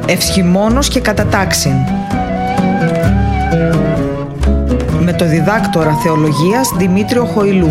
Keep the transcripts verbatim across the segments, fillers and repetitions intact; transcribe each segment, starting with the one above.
Ευσχημόνος και κατατάξιν. Με το διδάκτορα θεολογίας Δημήτριο Χοηλού.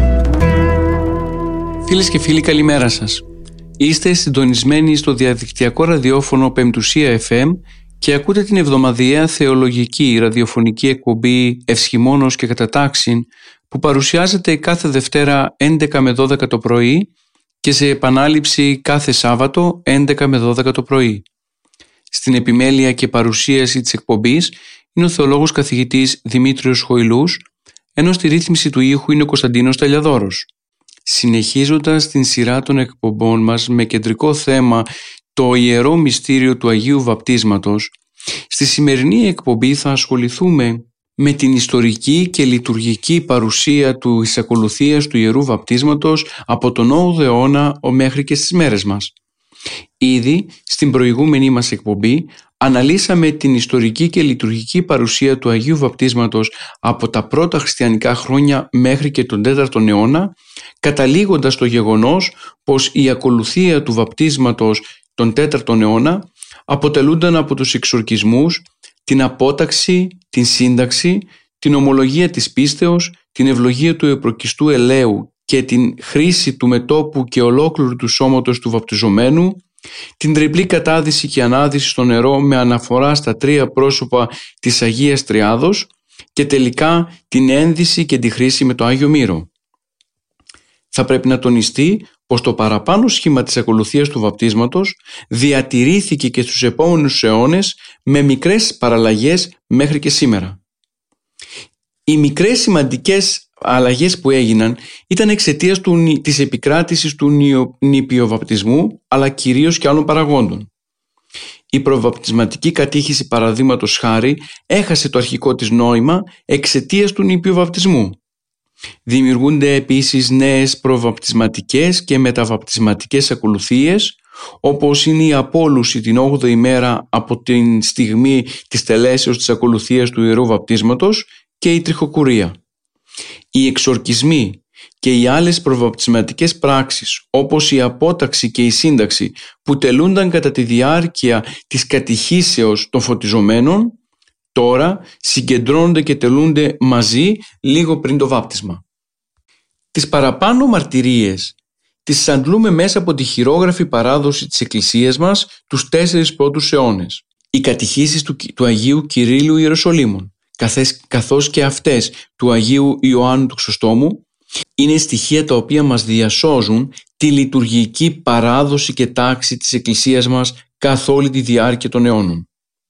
Φίλες και φίλοι, καλημέρα σας. Είστε συντονισμένοι στο διαδικτυακό ραδιόφωνο Πεμπτουσία εφ εμ και ακούτε την εβδομαδιαία θεολογική ραδιοφωνική εκπομπή Ευσχημόνος και κατατάξιν, που παρουσιάζεται κάθε Δευτέρα έντεκα με δώδεκα το πρωί και σε επανάληψη κάθε Σάββατο έντεκα με δώδεκα το πρωί. Στην επιμέλεια και παρουσίαση της εκπομπής είναι ο θεολόγος καθηγητής Δημήτριος Χοηλούς, ενώ στη ρύθμιση του ήχου είναι ο Κωνσταντίνος Ταλιαδόρος. Συνεχίζοντας την σειρά των εκπομπών μας με κεντρικό θέμα το ιερό μυστήριο του Αγίου Βαπτίσματος, στη σημερινή εκπομπή θα ασχοληθούμε με την ιστορική και λειτουργική παρουσία του εις ακολουθίας του Ιερού Βαπτίσματος από τον όγδοο αιώνα μέχρι και στις μέρες μας. Ήδη στην προηγούμενη μας εκπομπή αναλύσαμε την ιστορική και λειτουργική παρουσία του Αγίου Βαπτίσματος από τα πρώτα χριστιανικά χρόνια μέχρι και τον τέταρτο αιώνα, καταλήγοντας στο γεγονός πως η ακολουθία του βαπτίσματος τον τέταρτο αιώνα αποτελούνταν από τους εξορκισμούς, την απόταξη, την σύνταξη, την ομολογία της πίστεως, την ευλογία του επροκιστού ελαίου και την χρήση του μετώπου και ολόκληρου του σώματος του βαπτιζομένου, την τριπλή κατάδυση και ανάδυση στο νερό με αναφορά στα τρία πρόσωπα της Αγίας Τριάδος και τελικά την ένδυση και τη χρήση με το Άγιο Μύρο. Θα πρέπει να τονιστεί πως το παραπάνω σχήμα της ακολουθίας του βαπτίσματος διατηρήθηκε και στους επόμενους αιώνες με μικρές παραλλαγές μέχρι και σήμερα. Οι μικρές σημαντικές αλλαγές που έγιναν ήταν εξαιτίας του, της επικράτησης του νηπιοβαπτισμού, αλλά κυρίως και άλλων παραγόντων. Η προβαπτισματική κατήχηση, παραδείγματος χάρη, έχασε το αρχικό της νόημα εξαιτίας του νηπιοβαπτισμού. Δημιουργούνται επίσης νέες προβαπτισματικές και μεταβαπτισματικές ακολουθίες, όπως είναι η απόλουση την όγδοη ημέρα από την στιγμή της τελέσεως της ακολουθίας του Ιερού Βαπτίσματος και η τριχοκουρία. Οι εξορκισμοί και οι άλλες προβαπτισματικές πράξεις, όπως η απόταξη και η σύνταξη, που τελούνταν κατά τη διάρκεια της κατηχήσεως των φωτιζομένων, τώρα συγκεντρώνονται και τελούνται μαζί λίγο πριν το βάπτισμα. Τις παραπάνω μαρτυρίες τις αντλούμε μέσα από τη χειρόγραφη παράδοση της Εκκλησίας μας τους τέσσερις πρώτους αιώνες. Οι κατηχήσεις του, του Αγίου Κυρίλλου Ιεροσολύμων, καθές, καθώς και αυτές του Αγίου Ιωάννου του Ξωστόμου, είναι στοιχεία τα οποία μας διασώζουν τη λειτουργική παράδοση και τάξη της Εκκλησίας μας καθ' όλη τη διάρκεια των αιώνων.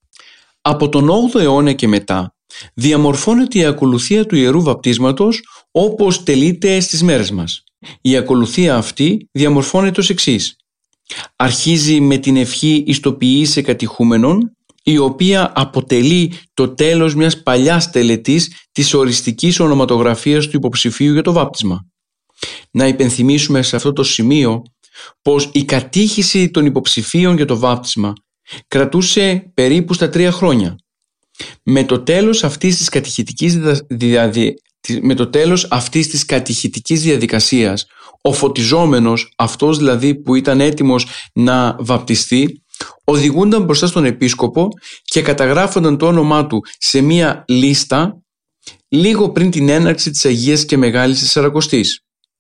Από τον όγδοο αιώνα και μετά διαμορφώνεται η ακολουθία του Ιερού Βαπτίσματος όπως τελείται στις μέρες μας. Η ακολουθία αυτή διαμορφώνεται ως εξής. Αρχίζει με την ευχή εις το ποιήσε κατηχούμενον, η οποία αποτελεί το τέλος μιας παλιάς τελετής της οριστικής ονοματογραφίας του υποψηφίου για το βάπτισμα. Να υπενθυμίσουμε σε αυτό το σημείο πως η κατήχηση των υποψηφίων για το βάπτισμα κρατούσε περίπου στα τρία χρόνια. Με το τέλος αυτής της κατηχητικής, διαδι... με το τέλος αυτής της κατηχητικής διαδικασίας, ο φωτιζόμενος, αυτός δηλαδή που ήταν έτοιμος να βαπτιστεί, οδηγούνταν μπροστά στον επίσκοπο και καταγράφονταν το όνομά του σε μία λίστα λίγο πριν την έναρξη της Αγίας και Μεγάλης Τεσσαρακοστής.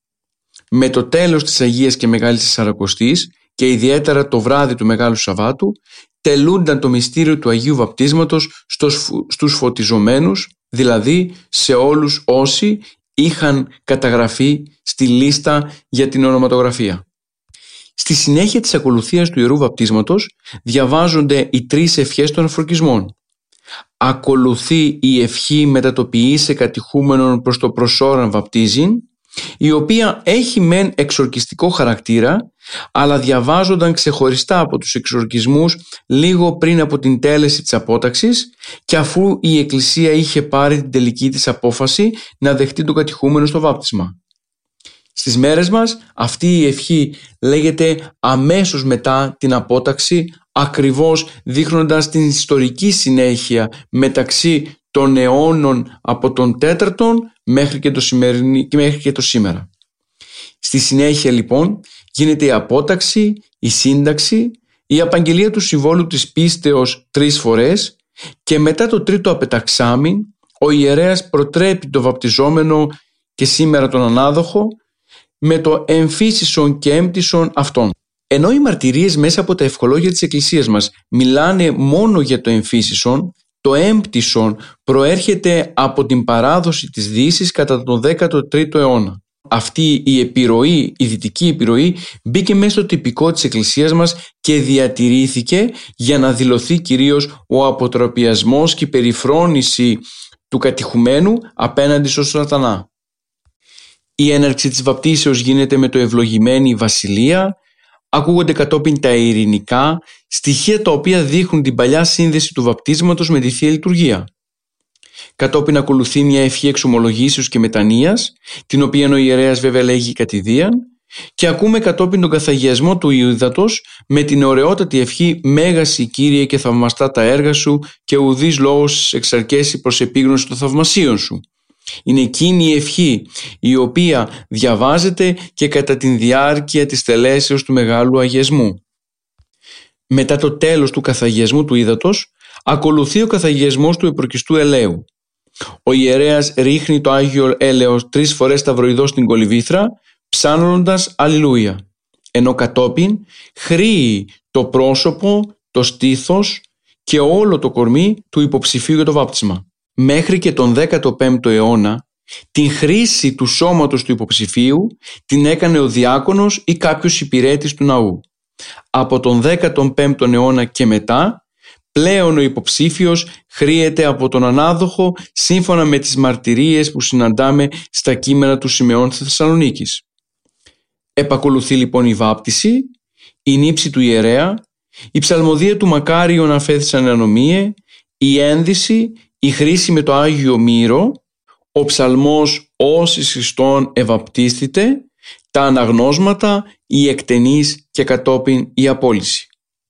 Με το τέλος της Αγίας και Μεγάλης Τεσσαρακοστής και ιδιαίτερα το βράδυ του Μεγάλου Σαββάτου τελούνταν το μυστήριο του Αγίου Βαπτίσματος στους φωτιζομένους, δηλαδή σε όλους όσοι είχαν καταγραφεί στη λίστα για την ονοματογραφία. Στη συνέχεια της ακολουθίας του Ιερού Βαπτίσματος διαβάζονται οι τρεις ευχές των αφροκισμών. Ακολουθεί η ευχή μετατοπιείσαι κατηχούμενον προς το προσώραν βαπτίζειν, η οποία έχει μεν εξορκιστικό χαρακτήρα, αλλά διαβάζονταν ξεχωριστά από τους εξορκισμούς λίγο πριν από την τέλεση της απόταξης και αφού η Εκκλησία είχε πάρει την τελική της απόφαση να δεχτεί τον κατηχούμενο στο βάπτισμα. Στις μέρες μας αυτή η ευχή λέγεται αμέσως μετά την απόταξη, ακριβώς δείχνοντας την ιστορική συνέχεια μεταξύ των αιώνων από τον τέταρτον μέχρι και το, σημερινή, μέχρι και το σήμερα. Στη συνέχεια λοιπόν γίνεται η απόταξη, η σύνταξη, η απαγγελία του συμβόλου της πίστεως τρεις φορές και μετά το τρίτο απεταξάμιν ο ιερέας προτρέπει το βαπτιζόμενο και σήμερα τον ανάδοχο με το εμφύσισον και έμπτυσον αυτόν. Ενώ οι μαρτυρίες μέσα από τα ευχολόγια της Εκκλησίας μας μιλάνε μόνο για το εμφύσισον, το έμπτυσον προέρχεται από την παράδοση της Δύσης κατά τον δέκατο τρίτο αιώνα. Αυτή η επιρροή, η δυτική επιρροή, μπήκε μέσα στο τυπικό της Εκκλησίας μας και διατηρήθηκε για να δηλωθεί κυρίως ο αποτροπιασμός και η περιφρόνηση του κατηχουμένου απέναντι στον σατανά. Η έναρξη της βαπτίσεως γίνεται με το ευλογημένη βασιλεία, ακούγονται κατόπιν τα ειρηνικά, στοιχεία τα οποία δείχνουν την παλιά σύνδεση του βαπτίσματος με τη Θεία Λειτουργία. Κατόπιν ακολουθεί μια ευχή εξομολογήσεως και μετανοίας, την οποία ο ιερέας βέβαια λέγει κατηδίαν, και ακούμε κατόπιν τον καθαγιασμό του ύδατος με την ωραιότατη ευχή «Μέγας Κύριε και θαυμαστά τα έργα σου και ουδής λόγος εξαρκέσει προς επίγνωση των θαυμασίων σου». Είναι εκείνη η ευχή η οποία διαβάζεται και κατά τη διάρκεια της τελέσεως του Μεγάλου Αγιασμού. Μετά το τέλος του καθαγιασμού του ύδατος ακολουθεί ο καθαγιασμός του επροκιστού ελαίου. Ο ιερέας ρίχνει το Άγιο Έλεος τρεις φορές σταυροειδώς στην κολυβήθρα, ψάνοντας Αλληλούια, ενώ κατόπιν χρύει το πρόσωπο, το στήθος και όλο το κορμί του υποψηφίου για το βάπτισμα. Μέχρι και τον δέκατο πέμπτο αιώνα την χρήση του σώματος του υποψηφίου την έκανε ο διάκονος ή κάποιος υπηρέτης του ναού. Από τον δέκατο πέμπτο αιώνα και μετά πλέον ο υποψήφιος χρύεται από τον ανάδοχο σύμφωνα με τις μαρτυρίες που συναντάμε στα κείμενα του Σιμεών της Θεσσαλονίκης. Επακολουθεί λοιπόν η βάπτιση, η νύψη του ιερέα, η ψαλμοδία του Μακάριον αφέθησαν ανομίε, η ένδυση, η χρήση με το Άγιο Μύρο, ο ψαλμός «Όσοι Χριστόν ευαπτίστητε», τα αναγνώσματα, η εκτενής και κατόπιν η απόλυση.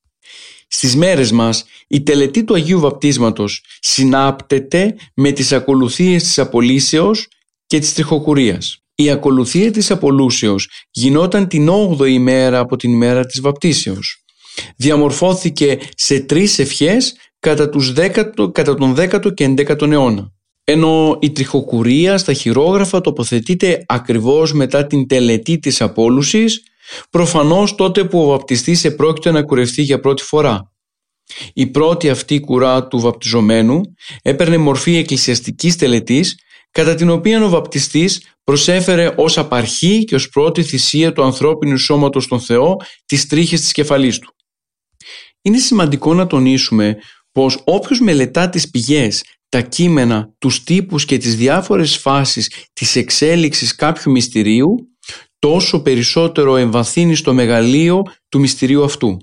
Στις μέρες μας η τελετή του Αγίου Βαπτίσματος συνάπτεται με τις ακολουθίες της απολύσεως και της τριχοκουρίας. Η ακολουθία της απολούσεως γινόταν την όγδοη ημέρα από την ημέρα της βαπτίσεως. Διαμορφώθηκε σε τρεις ευχές κατά, τους δέκατο, κατά τον δέκατο και ενδέκατο αιώνα. Ενώ η τριχοκουρία στα χειρόγραφα τοποθετείται ακριβώς μετά την τελετή της απόλουσης, προφανώς τότε που ο βαπτιστής επρόκειτο να κουρευτεί για πρώτη φορά. Η πρώτη αυτή κουρά του βαπτιζομένου έπαιρνε μορφή εκκλησιαστικής τελετής, κατά την οποία ο βαπτιστής προσέφερε ως απαρχή και ως πρώτη θυσία του ανθρώπινου σώματος στον Θεό τις τρίχες της κεφαλής του. Είναι σημαντικό να τονίσουμε πως όποιος μελετά τις πηγές, τα κείμενα, τους τύπους και τις διάφορες φάσεις της εξέλιξης κάποιου μυστηρίου, τόσο περισσότερο εμβαθύνει στο μεγαλείο του μυστηρίου αυτού.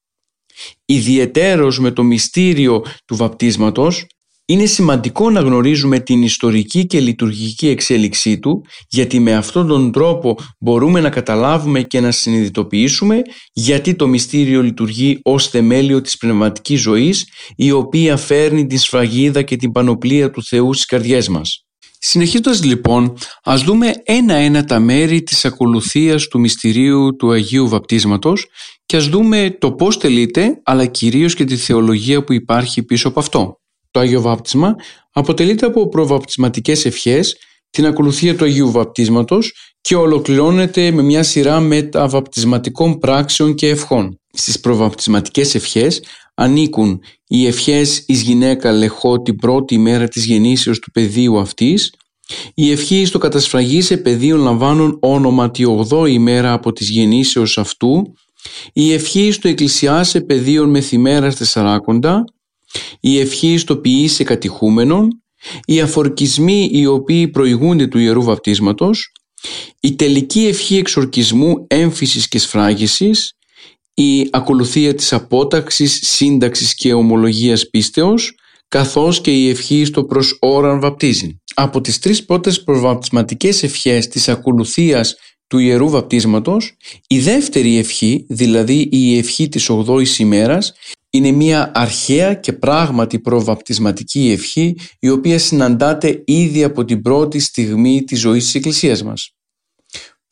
Ιδιαιτέρως με το μυστήριο του βαπτίσματος, είναι σημαντικό να γνωρίζουμε την ιστορική και λειτουργική εξέλιξή του, γιατί με αυτόν τον τρόπο μπορούμε να καταλάβουμε και να συνειδητοποιήσουμε γιατί το μυστήριο λειτουργεί ως θεμέλιο της πνευματικής ζωής, η οποία φέρνει την σφραγίδα και την πανοπλία του Θεού στις καρδιές μας. Συνεχίζοντας λοιπόν, ας δούμε ένα-ένα τα μέρη της ακολουθίας του μυστηρίου του Αγίου Βαπτίσματος και ας δούμε το πώς τελείται, αλλά κυρίως και τη θεολογία που υπάρχει πίσω από αυτό. Το Άγιο Βάπτισμα αποτελείται από προβαπτισματικές ευχές, την ακολουθία του Αγίου Βαπτίσματος και ολοκληρώνεται με μια σειρά μεταβαπτισματικών πράξεων και ευχών. Στις προβαπτισματικές ευχές ανήκουν οι ευχές εις γυναίκα λεχώ την πρώτη ημέρα της γεννήσεως του παιδίου αυτής, η ευχή στο κατασφραγή σε παιδίον λαμβάνουν όνομα τη ογδόη ημέρα από της γεννήσεως αυτού, η ευχή στο εκκλησιάσε παιδίον μεθημέρας τεσσαράκοντα, η ευχή στο ποιήσε κατηχούμενον, οι αφορκισμοί οι οποίοι προηγούνται του Ιερού Βαπτίσματος, η τελική ευχή εξορκισμού, έμφυσης και σφράγισης, η ακολουθία της απόταξης, σύνταξης και ομολογίας πίστεως, καθώς και η ευχή στο προς ώραν βαπτίζει. Από τις τρεις πρώτες προβαπτισματικές ευχές της ακολουθίας του Ιερού Βαπτίσματος, η δεύτερη ευχή, δηλαδή η ευχή της ογδόης ημέρας, είναι μια αρχαία και πράγματι προβαπτισματική ευχή, η οποία συναντάται ήδη από την πρώτη στιγμή της ζωής της Εκκλησίας μας.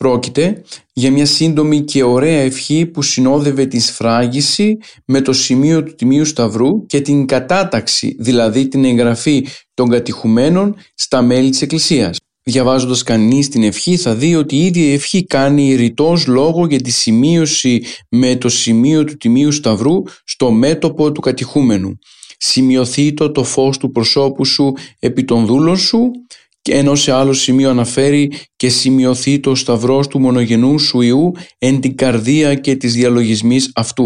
Πρόκειται για μια σύντομη και ωραία ευχή που συνόδευε την σφράγιση με το σημείο του Τιμίου Σταυρού και την κατάταξη, δηλαδή την εγγραφή των κατηχουμένων στα μέλη της Εκκλησίας. Διαβάζοντας κανείς την ευχή θα δει ότι η ίδια η ευχή κάνει ρητός λόγο για τη σημείωση με το σημείο του Τιμίου Σταυρού στο μέτωπο του κατηχούμενου. Σημειωθεί το, το φως του προσώπου σου επί των δούλων σου, και ενώ σε άλλο σημείο αναφέρει και σημειωθεί το σταυρός του μονογενού σου Υιού εν την καρδία και της διαλογισμής αυτού.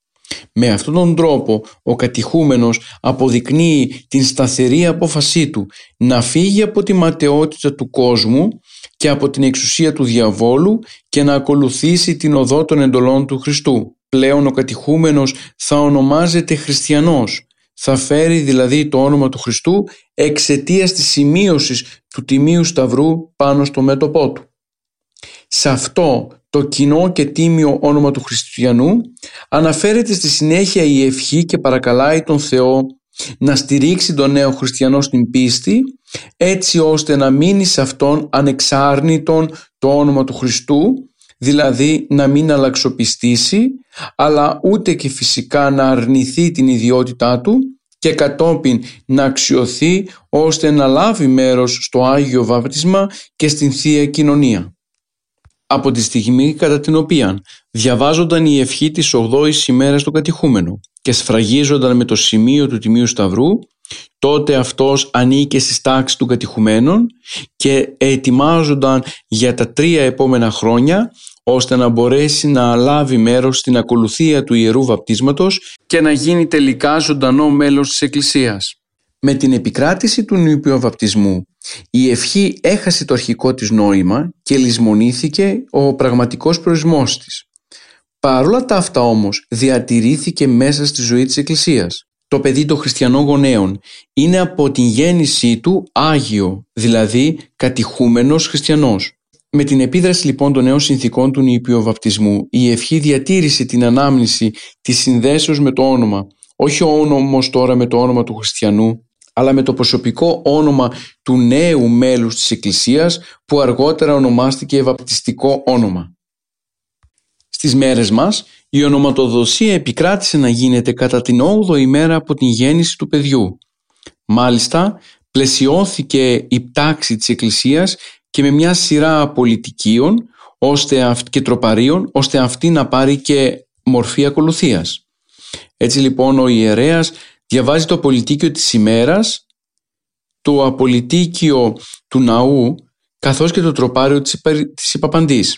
Με αυτόν τον τρόπο ο κατηχούμενος αποδεικνύει την σταθερή απόφασή του να φύγει από τη ματαιότητα του κόσμου και από την εξουσία του διαβόλου και να ακολουθήσει την οδό των εντολών του Χριστού. Πλέον ο κατηχούμενος θα ονομάζεται χριστιανός. Θα φέρει δηλαδή το όνομα του Χριστού εξαιτίας της σημείωσης του Τιμίου Σταυρού πάνω στο μέτωπό του. Σε αυτό το κοινό και τίμιο όνομα του Χριστιανού αναφέρεται στη συνέχεια η ευχή και παρακαλάει τον Θεό να στηρίξει τον νέο χριστιανό στην πίστη, έτσι ώστε να μείνει σε αυτόν ανεξάρνητον το όνομα του Χριστού, δηλαδή να μην αλλαξοπιστήσει, αλλά ούτε και φυσικά να αρνηθεί την ιδιότητά του και κατόπιν να αξιωθεί ώστε να λάβει μέρος στο Άγιο Βάπτισμα και στην Θεία Κοινωνία. Από τη στιγμή κατά την οποία διαβάζονταν η ευχή της ογδόης ημέρας του κατηχούμενου και σφραγίζονταν με το σημείο του Τιμίου Σταυρού, τότε αυτός ανήκε στις τάξεις των κατηχουμένων και ετοιμάζονταν για τα τρία επόμενα χρόνια ώστε να μπορέσει να λάβει μέρος στην ακολουθία του Ιερού Βαπτίσματος και να γίνει τελικά ζωντανό μέλος της Εκκλησίας. Με την επικράτηση του νηπιού βαπτισμού, η ευχή έχασε το αρχικό της νόημα και λησμονήθηκε ο πραγματικός προορισμός της. Παρόλα τα αυτά όμως διατηρήθηκε μέσα στη ζωή της Εκκλησίας. Το παιδί των χριστιανών γονέων είναι από την γέννησή του Άγιο, δηλαδή κατηχούμενος χριστιανός. Με την επίδραση λοιπόν των νέων συνθηκών του νηπιού βαπτισμού, η ευχή διατήρησε την ανάμνηση της συνδέσεως με το όνομα, όχι όμως τώρα με το όνομα του χριστιανού, αλλά με το προσωπικό όνομα του νέου μέλους της Εκκλησίας που αργότερα ονομάστηκε βαπτιστικό όνομα. Στις μέρες μας η ονοματοδοσία επικράτησε να γίνεται κατά την όγδοη ημέρα από την γέννηση του παιδιού. Μάλιστα πλαισιώθηκε η τάξη της Εκκλησίας και με μια σειρά πολιτικίων ώστε, και τροπαρίων ώστε αυτή να πάρει και μορφή ακολουθίας. Έτσι λοιπόν ο ιερέας διαβάζει το πολιτίκιο της ημέρας, το απολυτίκιο του ναού καθώς και το τροπάριο της, υπα... της υπαπαντής.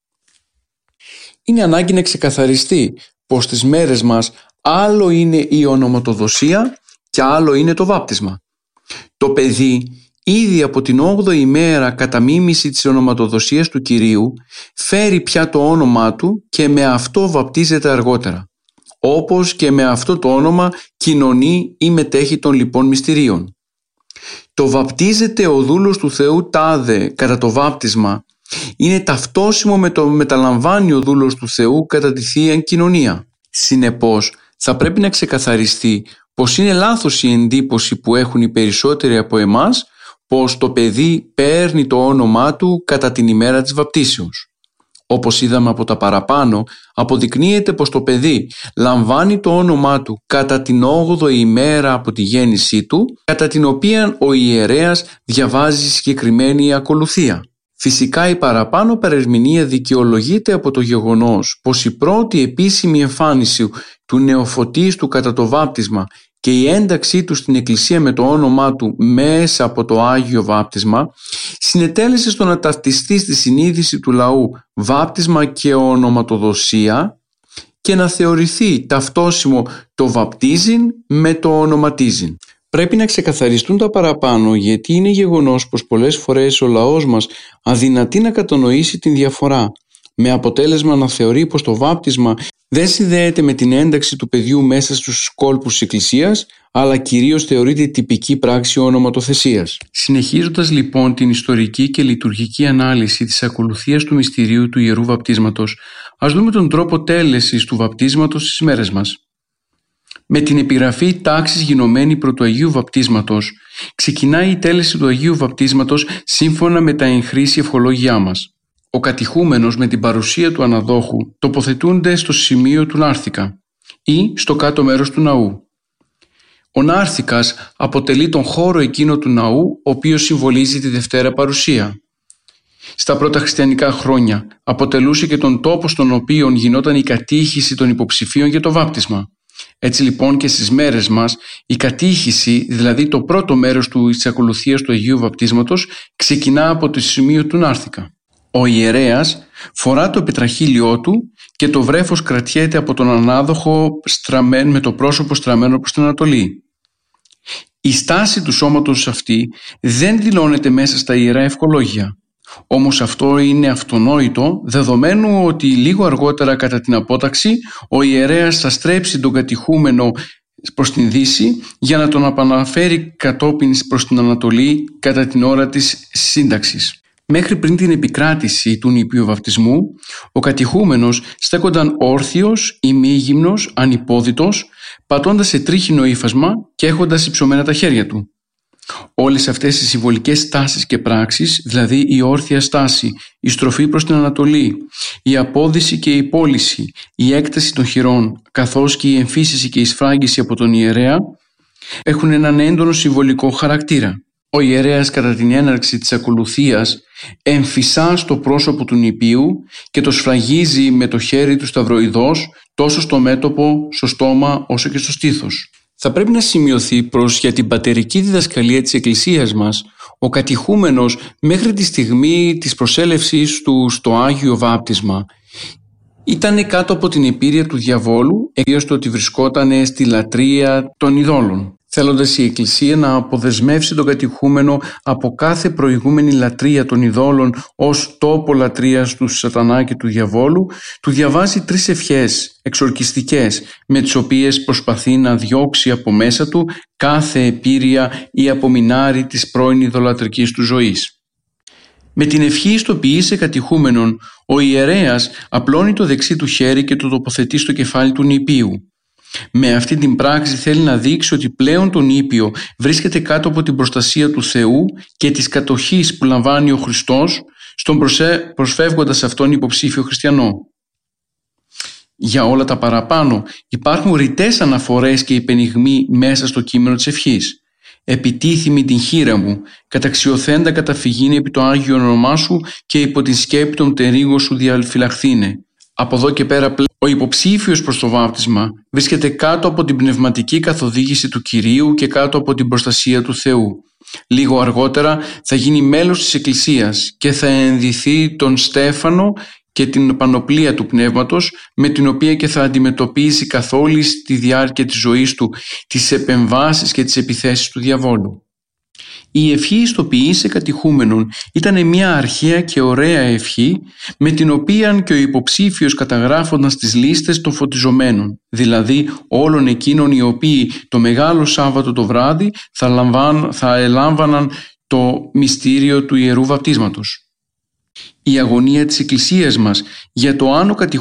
Είναι ανάγκη να ξεκαθαριστεί πως στις μέρες μας άλλο είναι η ονοματοδοσία και άλλο είναι το βάπτισμα. Το παιδί ήδη από την όγδοη ημέρα κατά μίμηση της ονοματοδοσίας του Κυρίου φέρει πια το όνομά του και με αυτό βαπτίζεται αργότερα. Όπως και με αυτό το όνομα κοινωνεί ή μετέχει των λοιπών μυστηρίων. Το βαπτίζεται ο δούλος του Θεού τάδε κατά το βάπτισμα είναι ταυτόσιμο με το μεταλαμβάνει ο δούλος του Θεού κατά τη Θεία Κοινωνία. Συνεπώς θα πρέπει να ξεκαθαριστεί πως είναι λάθος η εντύπωση που έχουν οι περισσότεροι από εμάς πως το παιδί παίρνει το όνομά του κατά την ημέρα της βαπτίσεως. Όπως είδαμε από τα παραπάνω, αποδεικνύεται πως το παιδί λαμβάνει το όνομά του κατά την όγδοη ημέρα από τη γέννησή του, κατά την οποία ο ιερέας διαβάζει συγκεκριμένη ακολουθία. Φυσικά η παραπάνω παρερμηνία δικαιολογείται από το γεγονός πως η πρώτη επίσημη εμφάνιση του νεοφωτίστου κατά το βάπτισμα και η ένταξή του στην Εκκλησία με το όνομά του μέσα από το Άγιο Βάπτισμα συνετέλεσε στο να ταυτιστεί στη συνείδηση του λαού βάπτισμα και ονοματοδοσία και να θεωρηθεί ταυτόσιμο το βαπτίζειν με το ονοματίζειν. Πρέπει να ξεκαθαριστούν τα παραπάνω γιατί είναι γεγονός πως πολλές φορές ο λαός μας αδυνατεί να κατανοήσει την διαφορά, με αποτέλεσμα να θεωρεί πως το βάπτισμα δεν συνδέεται με την ένταξη του παιδιού μέσα στους κόλπους της Εκκλησίας, αλλά κυρίως θεωρείται τυπική πράξη ονοματοθεσίας. Συνεχίζοντας λοιπόν την ιστορική και λειτουργική ανάλυση της ακολουθίας του μυστηρίου του Ιερού Βαπτίσματος, ας δούμε τον τρόπο τέλεσης του βαπτίσματος στις μέρες μας. Με την επιγραφή τάξης γινωμένη προ του Αγίου Βαπτίσματος, ξεκινάει η τέλεση του Αγίου Βαπτίσματος σύμφωνα με τα εν χρήση ευχολόγια μας. ο κατηχούμενος με την παρουσία του αναδόχου τοποθετούνται στο σημείο του νάρθηκα ή στο κάτω μέρος του ναού. Ο νάρθηκας αποτελεί τον χώρο εκείνο του ναού, ο οποίος συμβολίζει τη Δευτέρα Παρουσία. Στα πρώτα χριστιανικά χρόνια αποτελούσε και τον τόπο στον οποίο γινόταν η κατήχηση των υποψηφίων για το βάπτισμα. Έτσι λοιπόν και στις μέρες μας η κατήχηση, δηλαδή το πρώτο μέρος της ακολουθίας του Αγίου Βαπτίσματος, ξεκινά από το σημείο του νάρθηκα. Ο ιερέας φορά το επιτραχύλιό του και το βρέφος κρατιέται από τον ανάδοχο στραμμένο, με το πρόσωπο στραμμένο προς την Ανατολή. Η στάση του σώματος αυτή δεν δηλώνεται μέσα στα Ιερά Ευχολόγια. Όμως αυτό είναι αυτονόητο, δεδομένου ότι λίγο αργότερα κατά την απόταξη ο ιερέας θα στρέψει τον κατηχούμενο προς την Δύση για να τον επαναφέρει κατόπιν προς την Ανατολή κατά την ώρα της σύνταξης. Μέχρι πριν την επικράτηση του νηπίου βαπτισμού, ο κατηχούμενος στέκονταν όρθιος, ημίγυμνος, ανυπόδητος, πατώντας σε τρίχινο ύφασμα και έχοντας υψωμένα τα χέρια του. Όλες αυτές οι συμβολικές στάσεις και πράξεις, δηλαδή η όρθια στάση, η στροφή προς την Ανατολή, η απόδυση και η πώληση, η έκταση των χειρών, καθώς και η εμφύσιση και η σφράγγιση από τον ιερέα, έχουν έναν έντονο συμβολικό χαρακτήρα. Ο ιερέας κατά την έναρξη της ακολουθίας εμφυσά στο πρόσωπο του νηπίου και το σφραγίζει με το χέρι του σταυροειδός τόσο στο μέτωπο, στο στόμα όσο και στο στήθος. Θα πρέπει να σημειωθεί προς για την πατερική διδασκαλία της Εκκλησίας μας, ο κατηχούμενος μέχρι τη στιγμή της προσέλευσης του στο Άγιο Βάπτισμα ήταν κάτω από την επίρρεια του διαβόλου, εξαιτίας του ότι βρισκόταν στη λατρεία των ειδόλων, θέλοντας η Εκκλησία να αποδεσμεύσει τον κατηχούμενο από κάθε προηγούμενη λατρεία των ειδόλων ως τόπο λατρείας του σατανά και του διαβόλου, του διαβάζει τρεις ευχές εξορκιστικές με τις οποίες προσπαθεί να διώξει από μέσα του κάθε επίρρεια ή απομεινάρι της πρώην ειδωλατρικής του ζωής. Με την ευχή στο ποιήσε κατηχούμενον, ο ιερέας απλώνει το δεξί του χέρι και το τοποθετεί στο κεφάλι του νηπίου. Με αυτή την πράξη θέλει να δείξει ότι πλέον το νήπιο βρίσκεται κάτω από την προστασία του Θεού και της κατοχής που λαμβάνει ο Χριστός στον προσε... προσφεύγοντας αυτόν υποψήφιο χριστιανό. Για όλα τα παραπάνω υπάρχουν ρητές αναφορές και υπενιγμοί μέσα στο κείμενο της ευχής. «Επιτίθημη την χείρα μου, καταξιωθέντα καταφυγήνε επί το Άγιο όνομά σου και υπό την σκέπη των τερίγων σου διαφυλαχθήνε». Από εδώ και πέρα ο υποψήφιος προς το βάπτισμα βρίσκεται κάτω από την πνευματική καθοδήγηση του Κυρίου και κάτω από την προστασία του Θεού. Λίγο αργότερα θα γίνει μέλος της Εκκλησίας και θα ενδυθεί τον στέφανο και την πανοπλία του Πνεύματος, με την οποία και θα αντιμετωπίσει καθ' όλη τη διάρκεια της ζωής του τις επεμβάσεις και τις επιθέσεις του διαβόλου. Η ευχή στο ποιήσε κατηχούμενον ήταν μια αρχαία και ωραία ευχή, με την οποία και ο υποψήφιος καταγράφονταν στις λίστες των φωτιζομένων, δηλαδή όλων εκείνων οι οποίοι το Μεγάλο Σάββατο το βράδυ θα, λαμβάν, θα ελάμβαναν το μυστήριο του Ιερού Βαπτίσματος. Η αγωνία της Εκκλησίας μας για το αν ο